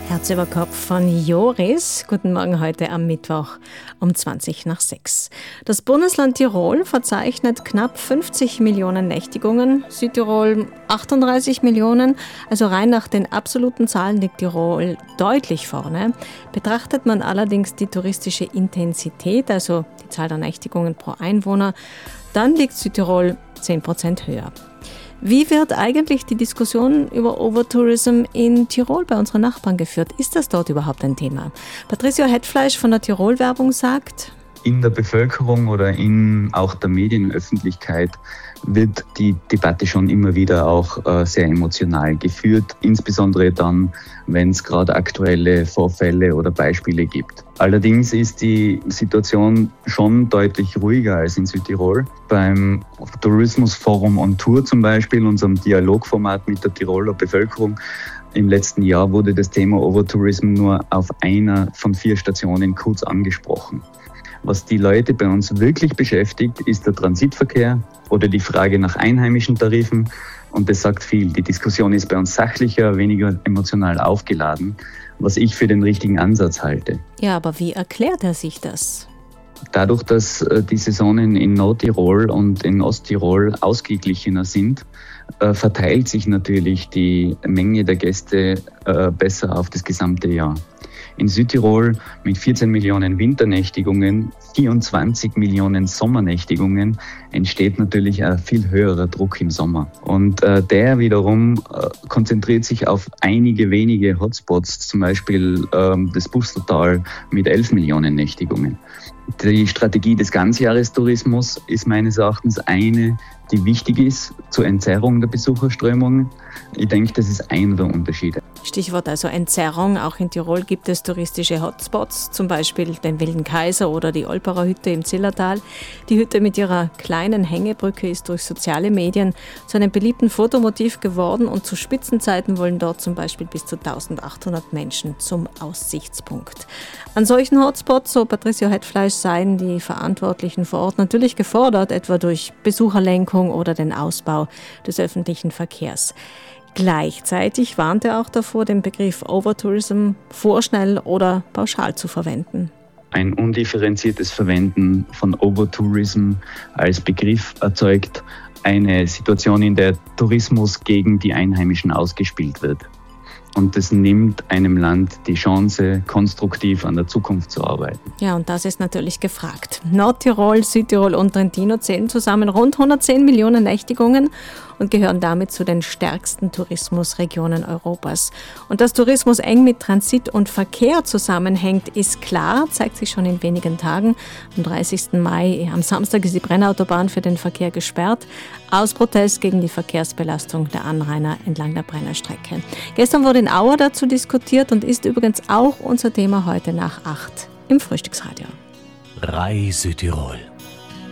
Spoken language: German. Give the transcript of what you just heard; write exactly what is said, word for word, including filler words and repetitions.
Herz über Kopf von Joris. Guten Morgen heute am Mittwoch um zwanzig nach sechs. Das Bundesland Tirol verzeichnet knapp fünfzig Millionen Nächtigungen, Südtirol achtunddreißig Millionen. Also rein nach den absoluten Zahlen liegt Tirol deutlich vorne. Betrachtet man allerdings die touristische Intensität, also die Zahl der Nächtigungen pro Einwohner, dann liegt Südtirol zehn Prozent höher. Wie wird eigentlich die Diskussion über Overtourism in Tirol bei unseren Nachbarn geführt? Ist das dort überhaupt ein Thema? Patricio Hetfleisch von der Tirol-Werbung sagt: In der Bevölkerung oder in auch der Medienöffentlichkeit wird die Debatte schon immer wieder auch äh, sehr emotional geführt, insbesondere dann, wenn es gerade aktuelle Vorfälle oder Beispiele gibt. Allerdings ist die Situation schon deutlich ruhiger als in Südtirol. Beim Tourismusforum on Tour zum Beispiel, unserem Dialogformat mit der Tiroler Bevölkerung, im letzten Jahr wurde das Thema Overtourism nur auf einer von vier Stationen kurz angesprochen. Was die Leute bei uns wirklich beschäftigt, ist der Transitverkehr oder die Frage nach einheimischen Tarifen. Und das sagt viel. Die Diskussion ist bei uns sachlicher, weniger emotional aufgeladen, was ich für den richtigen Ansatz halte. Ja, aber wie erklärt er sich das? Dadurch, dass die Saisonen in Nordtirol und in Osttirol ausgeglichener sind, verteilt sich natürlich die Menge der Gäste besser auf das gesamte Jahr. In Südtirol mit vierzehn Millionen Winternächtigungen, vierundzwanzig Millionen Sommernächtigungen entsteht natürlich ein viel höherer Druck im Sommer. Und äh, der wiederum äh, konzentriert sich auf einige wenige Hotspots, zum Beispiel ähm, das Busseltal mit elf Millionen Nächtigungen. Die Strategie des Ganzjahrestourismus ist meines Erachtens eine, die wichtig ist zur Entzerrung der Besucherströmungen. Ich denke, das ist einer der Unterschiede. Stichwort also Entzerrung. Auch in Tirol gibt es touristische Hotspots, zum Beispiel den Wilden Kaiser oder die Olperer Hütte im Zillertal. Die Hütte mit ihrer kleinen Hängebrücke ist durch soziale Medien zu einem beliebten Fotomotiv geworden und zu Spitzenzeiten wollen dort zum Beispiel bis zu eintausendachthundert Menschen zum Aussichtspunkt. An solchen Hotspots, so Patricio Hetfleisch, seien die Verantwortlichen vor Ort natürlich gefordert, etwa durch Besucherlenkung oder den Ausbau des öffentlichen Verkehrs. Gleichzeitig warnt er auch davor, den Begriff Overtourism vorschnell oder pauschal zu verwenden. Ein undifferenziertes Verwenden von Overtourism als Begriff erzeugt eine Situation, in der Tourismus gegen die Einheimischen ausgespielt wird. Und das nimmt einem Land die Chance, konstruktiv an der Zukunft zu arbeiten. Ja, und das ist natürlich gefragt. Nordtirol, Südtirol und Trentino zählen zusammen rund hundertzehn Millionen Nächtigungen und gehören damit zu den stärksten Tourismusregionen Europas. Und dass Tourismus eng mit Transit und Verkehr zusammenhängt, ist klar, zeigt sich schon in wenigen Tagen. Am dreißigsten Mai, am Samstag, ist die Brennautobahn für den Verkehr gesperrt, aus Protest gegen die Verkehrsbelastung der Anrainer entlang der Brennerstrecke. Gestern wurde in Auer dazu diskutiert und ist übrigens auch unser Thema heute nach acht im Frühstücksradio. R A I Südtirol.